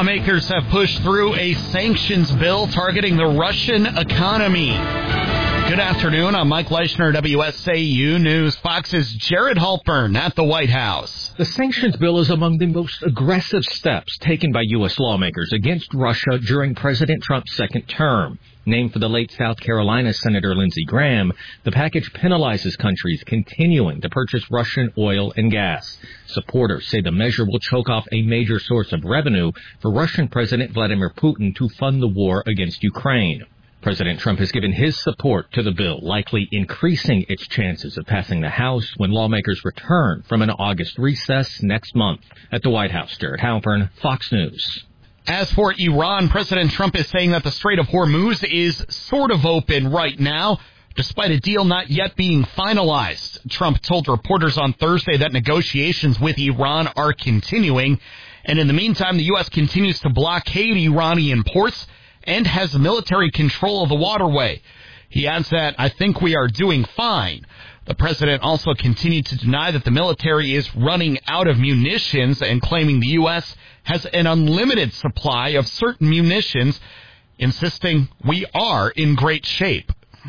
Lawmakers have pushed through a sanctions bill targeting the Russian economy. Good afternoon. I'm Mike Leischner, WSAU News. Fox's Jared Halpern at the White House. The sanctions bill is among the most aggressive steps taken by U.S. lawmakers against Russia during President Trump's second term. Named for the late South Carolina Senator Lindsey Graham, the package penalizes countries continuing to purchase Russian oil and gas. Supporters say the measure will choke off a major source of revenue for Russian President Vladimir Putin to fund the war against Ukraine. President Trump has given his support to the bill, likely increasing its chances of passing the House when lawmakers return from an August recess next month. At the White House, Jared Halpern, Fox News. As for Iran, President Trump is saying that the Strait of Hormuz is sort of open right now, despite a deal not yet being finalized. Trump told reporters on Thursday that negotiations with Iran are continuing, and in the meantime, the U.S. continues to blockade Iranian ports and has military control of the waterway. He adds that, "I think we are doing fine." The president also continued to deny that the military is running out of munitions and claiming the U.S. has an unlimited supply of certain munitions, insisting we are in great shape.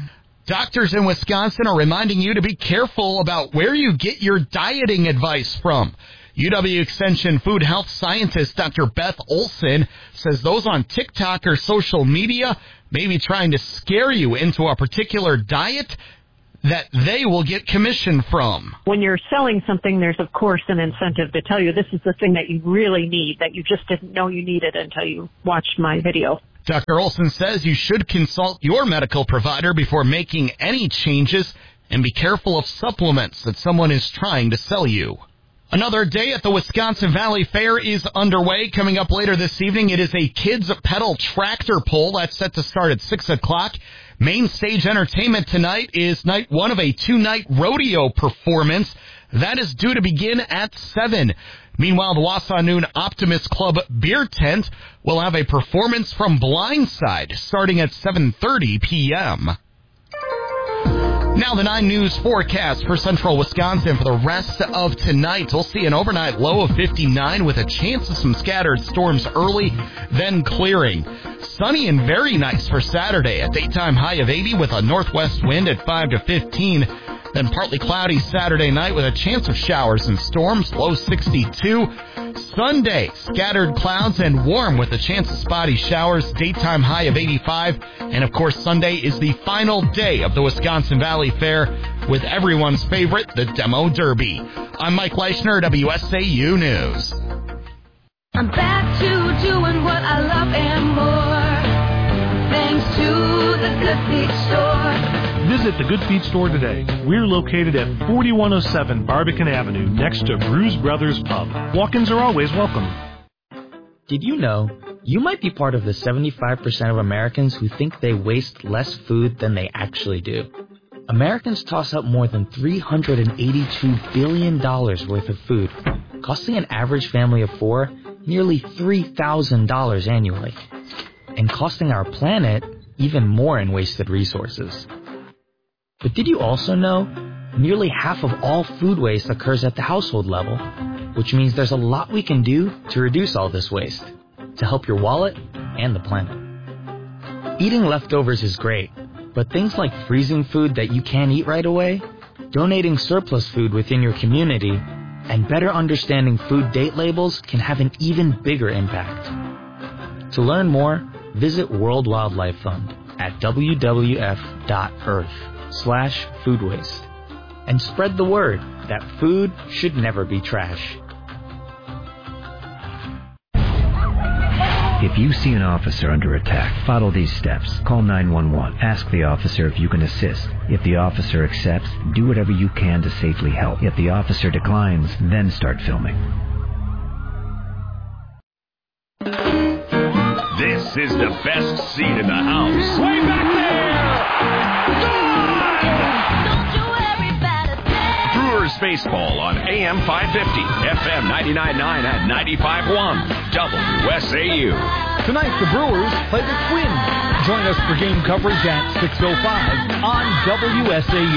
Doctors in Wisconsin are reminding you to be careful about where you get your dieting advice from. UW Extension food health scientist Dr. Beth Olson says those on TikTok or social media may be trying to scare you into a particular diet that they will get commission from. When you're selling something, there's, of course, an incentive to tell you this is the thing that you really need, that you just didn't know you needed until you watched my video. Dr. Olson says you should consult your medical provider before making any changes and be careful of supplements that someone is trying to sell you. Another day at the Wisconsin Valley Fair is underway. Coming up later this evening, it is a kids pedal tractor pull that's set to start at 6 o'clock. Main stage entertainment tonight is night one of a two-night rodeo performance. That is due to begin at 7. Meanwhile, the Wausau Noon Optimist Club beer tent will have a performance from Blindside starting at 7:30 p.m. Now the 9 News forecast for central Wisconsin for the rest of tonight. We'll see an overnight low of 59 with a chance of some scattered storms early, then clearing. Sunny and very nice for Saturday. A daytime high of 80 with a northwest wind at 5 to 15. Then partly cloudy Saturday night with a chance of showers and storms, low 62. Sunday, scattered clouds and warm with a chance of spotty showers, daytime high of 85. And, of course, Sunday is the final day of the Wisconsin Valley Fair with everyone's favorite, the Demo Derby. I'm Mike Leischner, WSAU News. I'm back to doing what I love and more, thanks to the Good Feet Store. Visit the Good Feet Store today. We're located at 4107 Barbican Avenue, next to Bruise Brothers Pub. Walk-ins are always welcome. Did you know you might be part of the 75% of Americans who think they waste less food than they actually do? Americans toss out more than $382 billion worth of food, costing an average family of 4 nearly $3,000 annually, and costing our planet even more in wasted resources. But did you also know nearly half of all food waste occurs at the household level, which means there's a lot we can do to reduce all this waste, to help your wallet and the planet. Eating leftovers is great, but things like freezing food that you can't eat right away, donating surplus food within your community, and better understanding food date labels can have an even bigger impact. To learn more, visit World Wildlife Fund at wwf.earth/food waste and spread the word that food should never be trash. If you see an officer under attack, follow these steps. Call 911. Ask the officer if you can assist. If the officer accepts, do whatever you can to safely help. If the officer declines, then start filming. This is the best seat in the house. Way back there! Brewers baseball on AM 550, FM 99.9 and 95.1, WSAU. Tonight, the Brewers play the Twins. Join us for game coverage at 6:05 on WSAU.